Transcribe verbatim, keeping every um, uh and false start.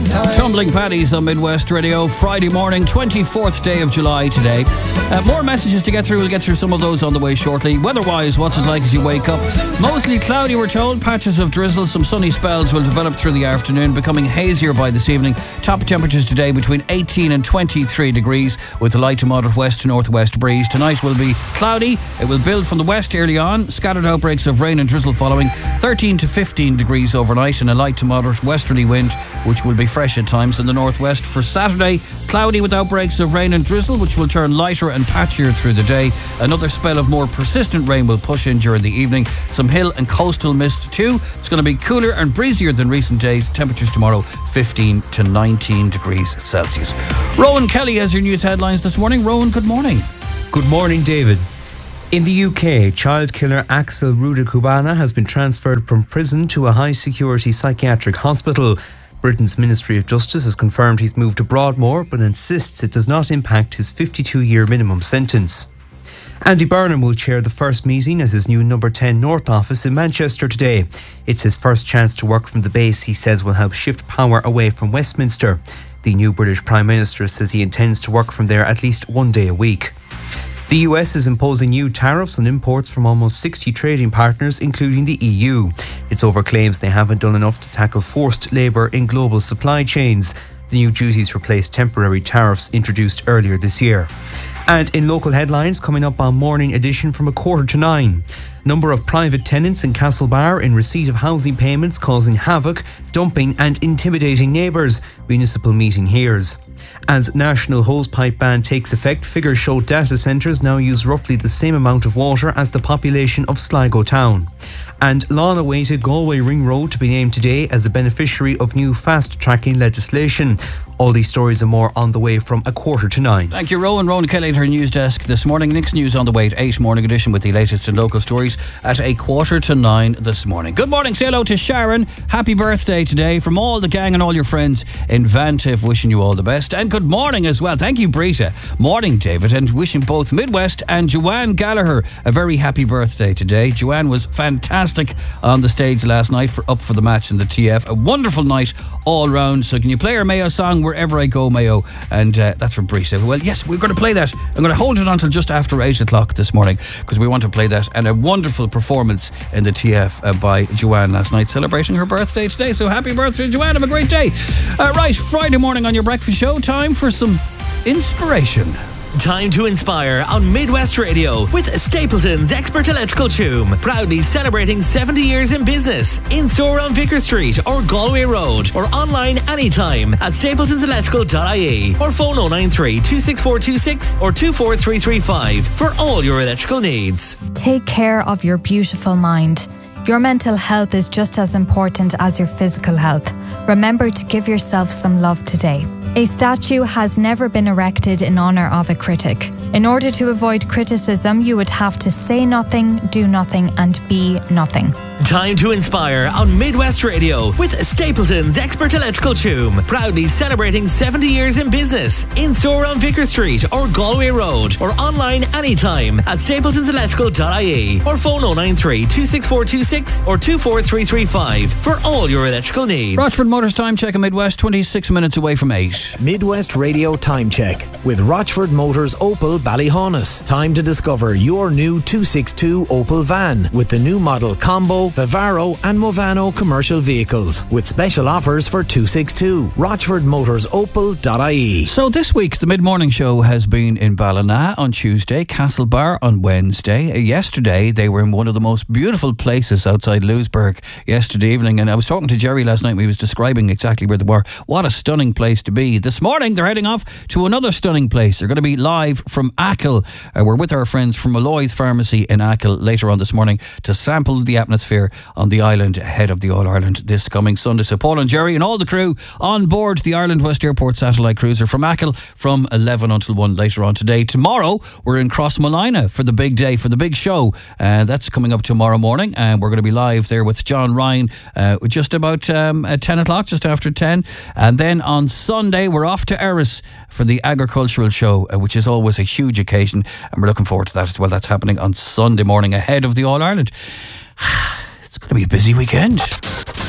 Tumbling Paddies on Midwest Radio, Friday morning, twenty-fourth day of July today. Uh, more messages to get through. We'll get through some of those on the way shortly. Weather-wise, what's it like as you wake up? Mostly cloudy, we're told. Patches of drizzle, some sunny spells will develop through the afternoon, becoming hazier by this evening. Top temperatures today between eighteen and twenty-three degrees, with a light to moderate west to northwest breeze. Tonight will be cloudy. It will build from the west early on. Scattered outbreaks of rain and drizzle following. thirteen to fifteen degrees overnight, and a light to moderate westerly wind, which will be fresh at times in the northwest. For Saturday, cloudy with outbreaks of rain and drizzle, which will turn lighter and patchier through the day. Another spell of more persistent rain will push in during the evening. Some hill and coastal mist too. It's going to be cooler and breezier than recent days. Temperatures tomorrow fifteen to nineteen degrees Celsius. Rowan Kelly has your news headlines this morning. Rowan, good morning. Good morning, David. In the U K, child killer Axel Rudakubana has been transferred from prison to a high-security psychiatric hospital. Britain's Ministry of Justice has confirmed he's moved to Broadmoor, but insists it does not impact his fifty-two-year minimum sentence. Andy Burnham will chair the first meeting at his new Number ten North office in Manchester today. It's his first chance to work from the base he says will help shift power away from Westminster. The new British Prime Minister says he intends to work from there at least one day a week. The U S is imposing new tariffs on imports from almost sixty trading partners, including the E U. It's over claims they haven't done enough to tackle forced labour in global supply chains. The new duties replace temporary tariffs introduced earlier this year. And in local headlines, coming up on Morning Edition from a quarter to nine. Number of private tenants in Castlebar in receipt of housing payments causing havoc, dumping and intimidating neighbours, municipal meeting hears. As national hosepipe ban takes effect, figures show data centres now use roughly the same amount of water as the population of Sligo town. And long-awaited Galway Ring Road to be named today as a beneficiary of new fast-tracking legislation. All these stories and more on the way from a quarter to nine. Thank you, Rowan. Rowan Kelly at her news desk this morning. Next news on the way at eight, Morning Edition with the latest in local stories at a quarter to nine this morning. Good morning. Say hello to Sharon. Happy birthday today from all the gang and all your friends in Vantiff. Wishing you all the best. And good morning as well. Thank you, Brita. Morning, David. And wishing both Midwest and Joanne Gallagher a very happy birthday today. Joanne was fantastic on the stage last night for Up for the Match in the T F. A wonderful night all round. So can you play our Mayo song, Wherever I Go, Mayo? And uh, that's from Brisa. Well, yes, we're going to play that. I'm going to hold it until just after eight o'clock this morning because we want to play that. And a wonderful performance in the T F uh, by Joanne last night, celebrating her birthday today. So happy birthday, Joanne. Have a great day. Uh, right, Friday morning on your breakfast show. Time for some inspiration. Time to inspire on Midwest Radio with Stapleton's Expert Electrical Choom. Proudly celebrating seventy years in business. In store on Vicar Street or Galway Road, or online anytime at stapletons electrical dot I E, or phone oh nine three, two six four two six or two four three three five for all your electrical needs. Take care of your beautiful mind. Your mental health is just as important as your physical health. Remember to give yourself some love today. A statue has never been erected in honour of a critic. In order to avoid criticism, you would have to say nothing, do nothing, and be nothing. Time to inspire on Midwest Radio with Stapleton's Expert Electrical Choom. Proudly celebrating seventy years in business. In store on Vicar Street or Galway Road, or online anytime at stapletons electrical dot I E, or phone oh nine three, two six four two six or two four three three five for all your electrical needs. Rochford Motors Time Check in Midwest, twenty-six minutes away from eight. Midwest Radio Time Check with Rochford Motors Opel Ballyhonus. Time to discover your new two sixty-two Opel van with the new model Combo, Vivaro and Movano commercial vehicles with special offers for two sixty-two. Rochford Motors Opel dot I E. So this week the mid-morning show has been in Ballina on Tuesday, Castlebar on Wednesday. Yesterday they were in one of the most beautiful places outside Lewisburg yesterday evening, and I was talking to Jerry last night and he was describing exactly where they were. What a stunning place to be. This morning they're heading off to another stunning place. They're going to be live from Achill. Uh, we're with our friends from Malloy's Pharmacy in Achill later on this morning to sample the atmosphere on the island ahead of the All-Ireland this coming Sunday. So Paul and Jerry and all the crew on board the Ireland West Airport satellite cruiser from Achill from eleven until one later on today. Tomorrow we're in Crossmolina for the big day, for the big show. Uh, that's coming up tomorrow morning, and we're going to be live there with John Ryan uh, just about um, at ten o'clock, just after ten. And then on Sunday we're off to Erris for the agricultural show, uh, which is always a huge occasion, and we're looking forward to that as well. That's happening on Sunday morning ahead of the All-Ireland. It's going to be a busy weekend.